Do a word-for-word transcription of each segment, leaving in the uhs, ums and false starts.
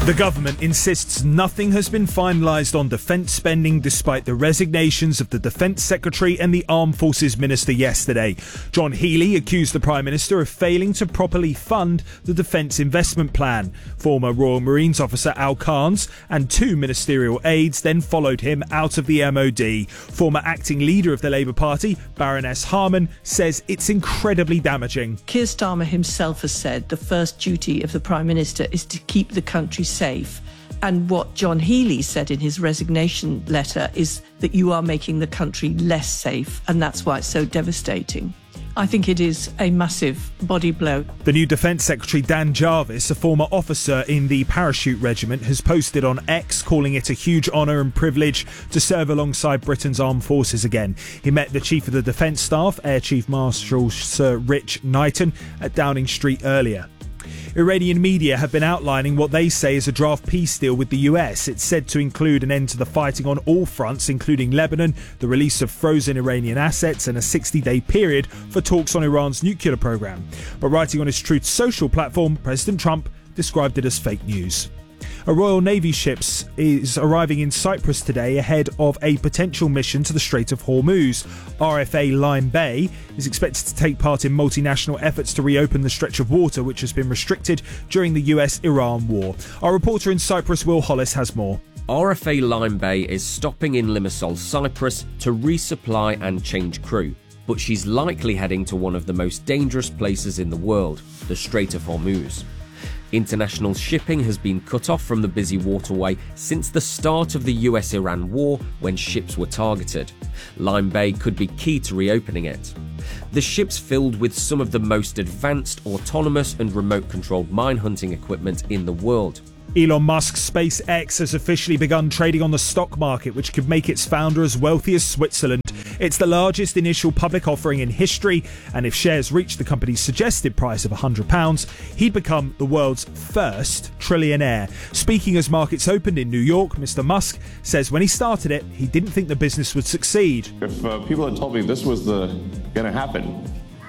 The government insists nothing has been finalised on defence spending despite the resignations of the Defence Secretary and the Armed Forces Minister yesterday. John Healey accused the Prime Minister of failing to properly fund the Defence Investment Plan. Former Royal Marines officer Al Carnes and two ministerial aides then followed him out of the M O D. Former acting leader of the Labour Party, Baroness Harman, says it's incredibly damaging. Keir Starmer himself has said the first duty of the Prime Minister is to keep the country safe. And what John Healey said in his resignation letter is that you are making the country less safe, and that's why it's so devastating. I think it is a massive body blow. The new Defence Secretary Dan Jarvis, a former officer in the Parachute Regiment, has posted on X calling it a huge honour and privilege to serve alongside Britain's armed forces again. He met the Chief of the Defence Staff, Air Chief Marshal Sir Rich Knighton, at Downing Street earlier. Iranian media have been outlining what they say is a draft peace deal with the U S. It's said to include an end to the fighting on all fronts, including Lebanon, the release of frozen Iranian assets, and a sixty-day period for talks on Iran's nuclear program. But writing on his Truth Social platform, President Trump described it as fake news. A Royal Navy ship is arriving in Cyprus today ahead of a potential mission to the Strait of Hormuz. R F A Lime Bay is expected to take part in multinational efforts to reopen the stretch of water which has been restricted during the U S Iran war. Our reporter in Cyprus, Will Hollis, has more. R F A Lime Bay is stopping in Limassol, Cyprus to resupply and change crew, but she's likely heading to one of the most dangerous places in the world, the Strait of Hormuz. International shipping has been cut off from the busy waterway since the start of the U S Iran war, when ships were targeted. Lime Bay could be key to reopening it. The ship's filled with some of the most advanced autonomous and remote-controlled mine hunting equipment in the world. Elon Musk's SpaceX has officially begun trading on the stock market, which could make its founder as wealthy as Switzerland. It's the largest initial public offering in history, and if shares reach the company's suggested price of one hundred pounds, he'd become the world's first trillionaire. Speaking as markets opened in New York, Mister Musk says when he started it, he didn't think the business would succeed. If uh, people had told me this was the going to happen,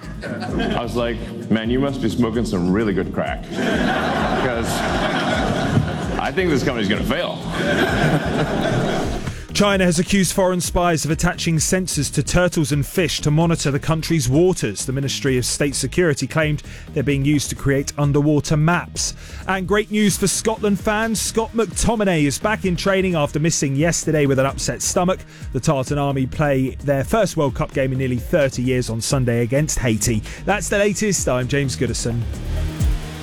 I was like, man, you must be smoking some really good crack. Because I think this company's going to fail. China has accused foreign spies of attaching sensors to turtles and fish to monitor the country's waters. The Ministry of State Security claimed they're being used to create underwater maps. And great news for Scotland fans. Scott McTominay is back in training after missing yesterday with an upset stomach. The Tartan Army play their first World Cup game in nearly thirty years on Sunday against Haiti. That's the latest. I'm James Goodison.